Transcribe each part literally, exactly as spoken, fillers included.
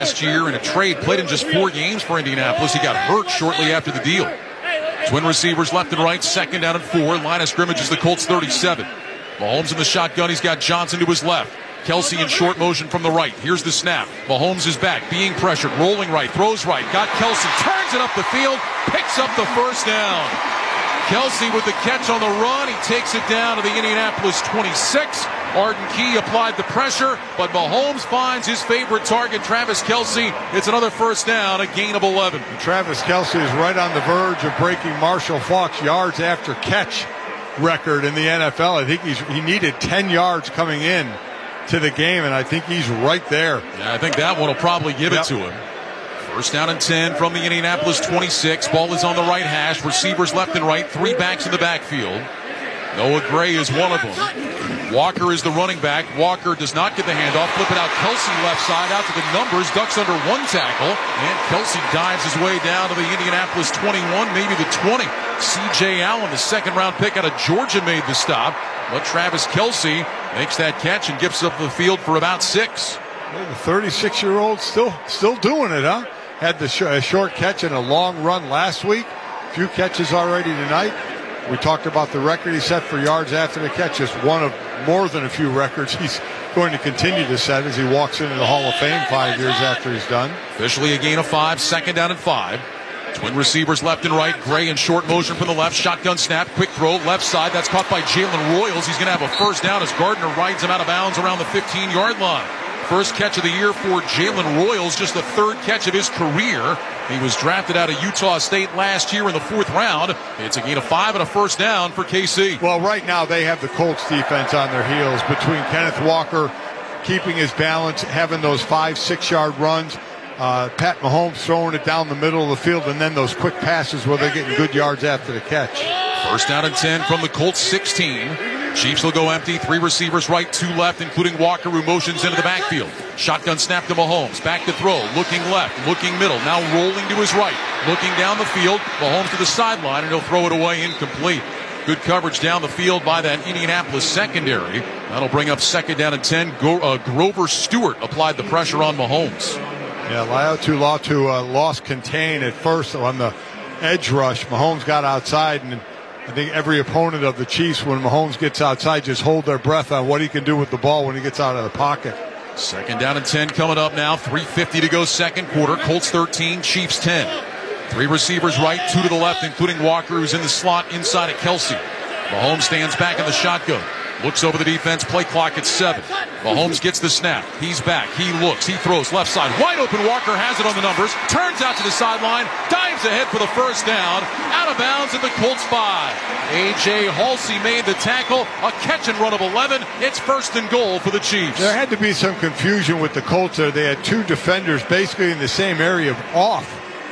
last year in a trade, played in just four games for Indianapolis. He got hurt shortly after the deal. Twin receivers left and right, second down and four. Line of scrimmage is the Colts thirty-seven. Mahomes in the shotgun. He's got Johnson to his left. Kelsey in short motion from the right. Here's the snap. Mahomes is back, being pressured, rolling right, throws right. Got Kelsey, turns it up the field, picks up the first down. Kelsey with the catch on the run. He takes it down to the Indianapolis twenty-six. Arden Key applied the pressure, but Mahomes finds his favorite target, Travis Kelsey. It's another first down, a gain of eleven. Travis Kelsey is right on the verge of breaking Marshall Faulk's yards after catch record in the N F L. I think he's he needed ten yards coming in to the game, and I think he's right there. Yeah, I think that one will probably give yep. it to him. First down and ten from the Indianapolis twenty-six. Ball is on the right hash. Receivers left and right. Three backs in the backfield. Noah Gray is one of them. Walker is the running back. Walker does not get the handoff. Flip it out. Kelsey left side out to the numbers. Ducks under one tackle. And Kelsey dives his way down to the Indianapolis twenty-one, maybe the twenty. C J Allen, the second round pick out of Georgia, made the stop. But Travis Kelsey makes that catch and gets up the field for about six. Well, the thirty-six-year-old still still doing it, huh? Had the sh- a short catch and a long run last week. A few catches already tonight. We talked about the record he set for yards after the catch. Just one of more than a few records he's going to continue to set as he walks into the Hall of Fame five years after he's done. Officially a gain of five, second down and five. Twin receivers left and right. Gray in short motion from the left. Shotgun snap. Quick throw. Left side. That's caught by Jalen Royals. He's going to have a first down as Gardner rides him out of bounds around the fifteen-yard line. First catch of the year for Jalen Royals. Just the third catch of his career. He was drafted out of Utah State last year in the fourth round. It's a gain of five and a first down for K C. Well, right now they have the Colts defense on their heels between Kenneth Walker keeping his balance, having those five, six-yard runs. Uh, Pat Mahomes throwing it down the middle of the field, and then those quick passes where they're getting good yards after the catch. First down and ten from the Colts sixteen. Chiefs will go empty. Three receivers right, two left, including Walker, who motions into the backfield. Shotgun snap to Mahomes. Back to throw. Looking left, looking middle. Now rolling to his right. Looking down the field. Mahomes to the sideline, and he'll throw it away incomplete. Good coverage down the field by that Indianapolis secondary. That'll bring up second down and ten. Go, uh, Grover Stewart applied the pressure on Mahomes. Yeah, Laiatu Latu uh, lost contain at first on the edge rush. Mahomes got outside, and I think every opponent of the Chiefs, when Mahomes gets outside, just hold their breath on what he can do with the ball when he gets out of the pocket. Second down and ten coming up now. three fifty to go second quarter. Colts thirteen, Chiefs ten. Three receivers right, two to the left, including Walker, who's in the slot inside of Kelsey. Mahomes stands back in the shotgun. Looks over the defense, play clock at seven. Mahomes gets the snap. He's back. He looks. He throws left side. Wide open. Walker has it on the numbers. Turns out to the sideline. Dives ahead for the first down. Out of bounds at the Colts five. A J Halsey made the tackle. A catch and run of eleven. It's first and goal for the Chiefs. There had to be some confusion with the Colts there. They had two defenders basically in the same area off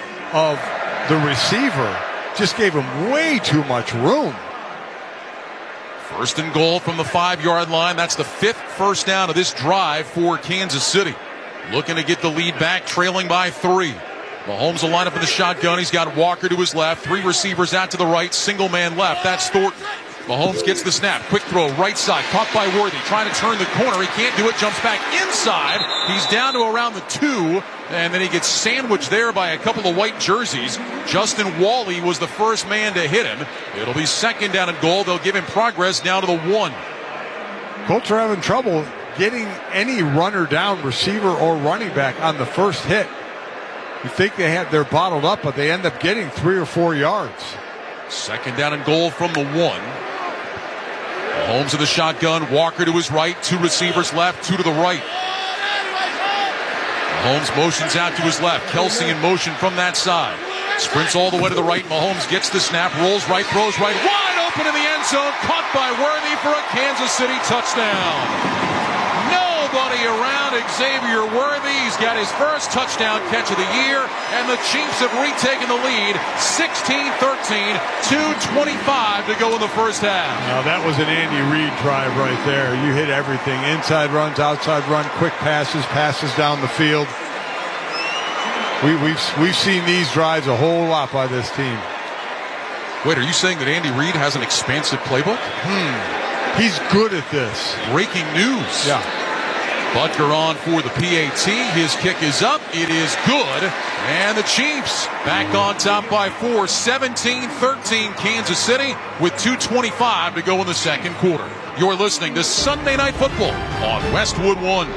of the receiver. Just gave him way too much room. First and goal from the five-yard line. That's the fifth first down of this drive for Kansas City. Looking to get the lead back, trailing by three. Mahomes will line up in the shotgun. He's got Walker to his left. Three receivers out to the right. Single man left. That's Thornton. Mahomes gets the snap. Quick throw, right side. Caught by Worthy. Trying to turn the corner. He can't do it. Jumps back inside. He's down to around the two. And then he gets sandwiched there by a couple of white jerseys. Justin Wally was the first man to hit him. It'll be second down and goal. They'll give him progress down to the one. Colts are having trouble getting any runner down, receiver or running back, on the first hit. You think they had they're bottled up, but they end up getting three or four yards. Second down and goal from the one. Mahomes in the shotgun. Walker to his right. Two receivers left, two to the right. Mahomes motions out to his left. Kelsey in motion from that side. Sprints all the way to the right. Mahomes gets the snap, rolls right, throws right. Wide open in the end zone. Caught by Worthy for a Kansas City touchdown. Nobody around Xavier Worthy. He's got his first touchdown catch of the year, and the Chiefs have retaken the lead, sixteen thirteen, two twenty-five to go in the first half. Now that was an Andy Reid drive right there. You hit everything. Inside runs, outside run, quick passes, passes down the field. We, we've, we've seen these drives a whole lot by this team. Wait, are you saying that Andy Reid has an expansive playbook? Hmm. He's good at this. Breaking news. Yeah. Butker on for the P A T. His kick is up. It is good. And the Chiefs back on top by four. seventeen thirteen Kansas City with two twenty-five to go in the second quarter. You're listening to Sunday Night Football on Westwood One.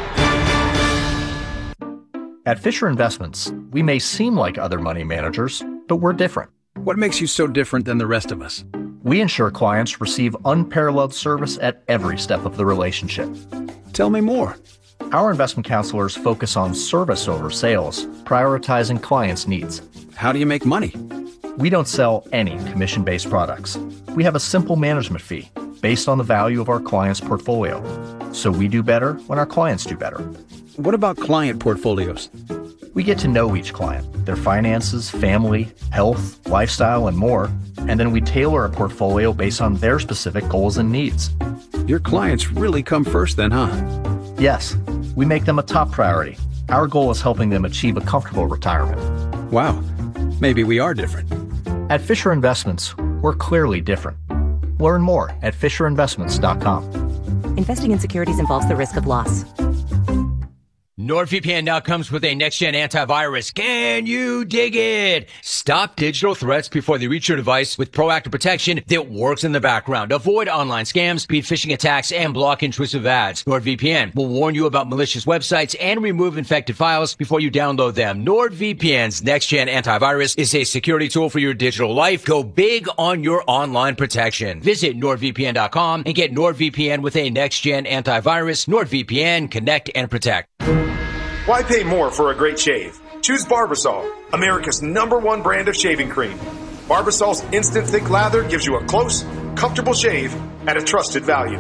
At Fisher Investments, we may seem like other money managers, but we're different. What makes you so different than the rest of us? We ensure clients receive unparalleled service at every step of the relationship. Tell me more. Our investment counselors focus on service over sales, prioritizing clients' needs. How do you make money? We don't sell any commission-based products. We have a simple management fee based on the value of our client's portfolio. So we do better when our clients do better. What about client portfolios? We get to know each client, their finances, family, health, lifestyle, and more, and then we tailor a portfolio based on their specific goals and needs. Your clients really come first then, huh? Yes, we make them a top priority. Our goal is helping them achieve a comfortable retirement. Wow, maybe we are different. At Fisher Investments, we're clearly different. Learn more at fisher investments dot com. Investing in securities involves the risk of loss. NordVPN now comes with a next-gen antivirus. Can you dig it? Stop digital threats before they reach your device with proactive protection that works in the background. Avoid online scams, beat phishing attacks, and block intrusive ads. NordVPN will warn you about malicious websites and remove infected files before you download them. NordVPN's next-gen antivirus is a security tool for your digital life. Go big on your online protection. Visit nord V P N dot com and get NordVPN with a next-gen antivirus. NordVPN, connect and protect. Why pay more for a great shave? Choose Barbasol, America's number one brand of shaving cream. Barbasol's instant thick lather gives you a close, comfortable shave at a trusted value.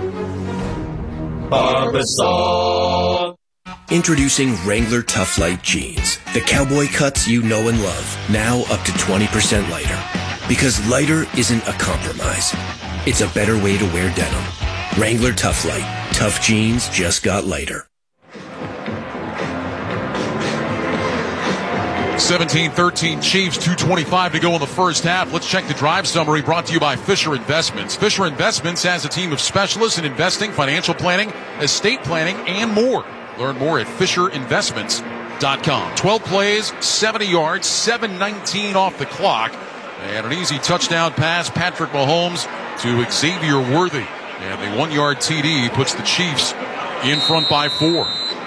Barbasol. Introducing Wrangler Tough Light Jeans. The cowboy cuts you know and love. Now up to twenty percent lighter. Because lighter isn't a compromise. It's a better way to wear denim. Wrangler Tough Light. Tough jeans just got lighter. seventeen thirteen Chiefs, two twenty-five to go in the first half. Let's check the drive summary brought to you by Fisher Investments. Fisher Investments has a team of specialists in investing, financial planning, estate planning, and more. Learn more at fisher investments dot com. twelve plays, seventy yards, seven nineteen off the clock. And an easy touchdown pass, Patrick Mahomes to Xavier Worthy. And the one-yard T D puts the Chiefs in front by four.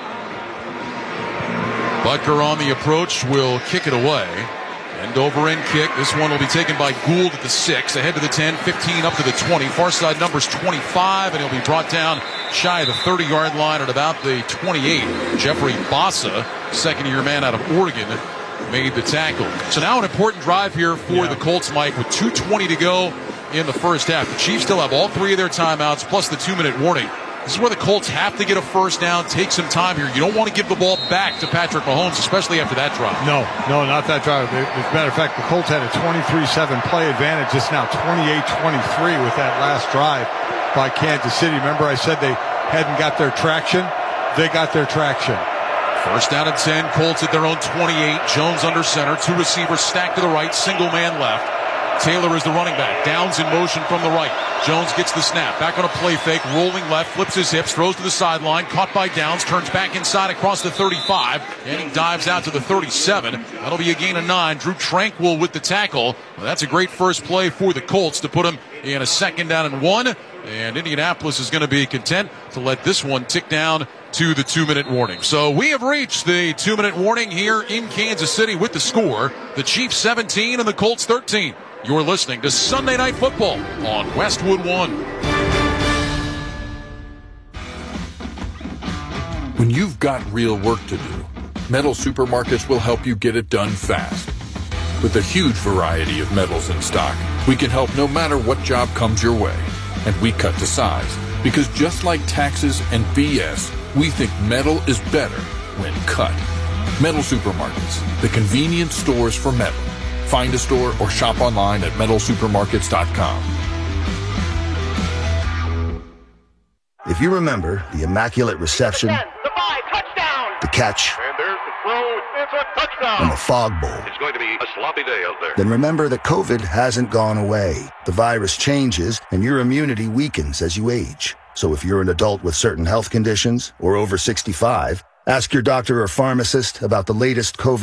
Butker on the approach will kick it away. End over end kick. This one will be taken by Gould at the six. Ahead to the ten, fifteen up to the twenty. Far side number's twenty-five, and he'll be brought down shy of the thirty-yard line at about the twenty-eight. Jeffrey Bossa, second-year man out of Oregon, made the tackle. So now an important drive here for yeah. the Colts, Mike, with two twenty to go in the first half. The Chiefs still have all three of their timeouts, plus the two-minute warning. This is where the Colts have to get a first down, take some time here. You don't want to give the ball back to Patrick Mahomes, especially after that drive. No, no, not that drive. As a matter of fact, the Colts had a twenty-three seven play advantage. It's now twenty-eight twenty-three with that last drive by Kansas City. Remember I said they hadn't got their traction? They got their traction. First down and ten, Colts at their own twenty-eight. Jones under center, two receivers stacked to the right, single man left. Taylor is the running back. Downs in motion from the right. Jones gets the snap. Back on a play fake. Rolling left. Flips his hips. Throws to the sideline. Caught by Downs. Turns back inside across the thirty-five. And he dives out to the thirty-seven. That'll be a gain of nine. Drew Tranquill with the tackle. Well, that's a great first play for the Colts to put him in a second down and one. And Indianapolis is going to be content to let this one tick down to the two-minute warning. So we have reached the two-minute warning here in Kansas City with the score. The Chiefs seventeen and the Colts thirteen. You're listening to Sunday Night Football on Westwood One. When you've got real work to do, Metal Supermarkets will help you get it done fast. With a huge variety of metals in stock, we can help no matter what job comes your way. And we cut to size, because just like taxes and B S, we think metal is better when cut. Metal Supermarkets, the convenient stores for metal. Find a store or shop online at metal supermarkets dot com. If you remember the immaculate reception, the five, touchdown, the catch, and there's the throw, it's a touchdown, and the fog bowl, it's going to be a sloppy day out there. Then remember that COVID hasn't gone away. The virus changes, and your immunity weakens as you age. So if you're an adult with certain health conditions or over sixty-five, ask your doctor or pharmacist about the latest COVID